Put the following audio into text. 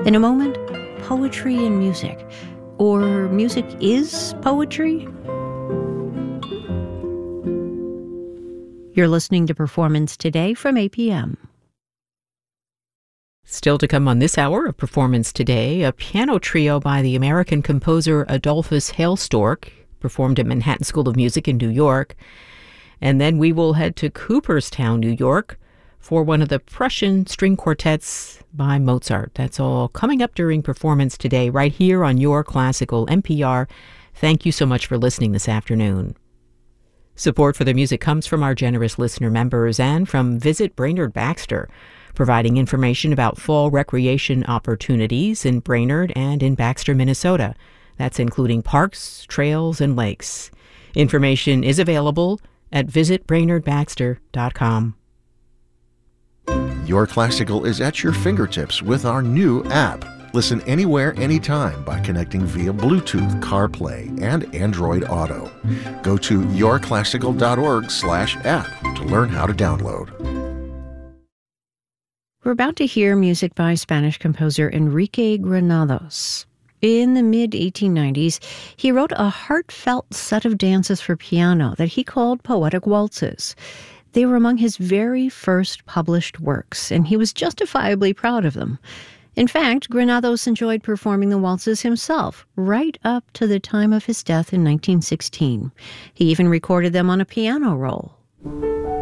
In a moment, poetry and music. Or music is poetry? You're listening to Performance Today from APM. Still to come on this hour of Performance Today, a piano trio by the American composer Adolphus Hailstork, performed at Manhattan School of Music in New York. And then we will head to Cooperstown, New York, for one of the Prussian string quartets by Mozart. That's all coming up during Performance Today, right here on Your Classical NPR. Thank you so much for listening this afternoon. Support for the music comes from our generous listener members and from Visit Brainerd Baxter, providing information about fall recreation opportunities in Brainerd and in Baxter, Minnesota. That's including parks, trails, and lakes. Information is available at visitbrainerdbaxter.com. Your Classical is at your fingertips with our new app. Listen anywhere, anytime by connecting via Bluetooth, CarPlay, and Android Auto. Go to yourclassical.org/app to learn how to download. We're about to hear music by Spanish composer Enrique Granados. In the mid-1890s, he wrote a heartfelt set of dances for piano that he called poetic waltzes. They were among his very first published works, and he was justifiably proud of them. In fact, Granados enjoyed performing the waltzes himself, right up to the time of his death in 1916. He even recorded them on a piano roll.